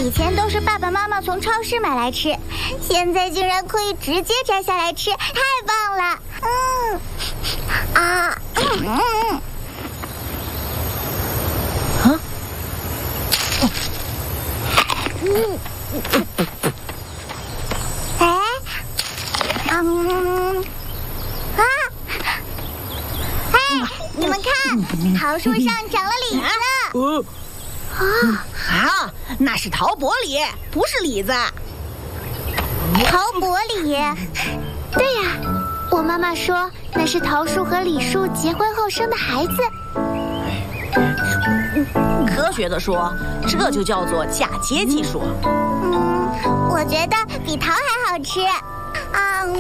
以前都是爸爸妈妈从超市买来吃，现在竟然可以直接摘下来吃，太棒了！你们看，桃树上长了李子。 那是桃薄李，不是李子。 桃薄李？对呀，我妈妈说那是桃树和李树结婚后生的孩子。 科学的说，这就叫做嫁接技术。 我觉得比桃还好吃。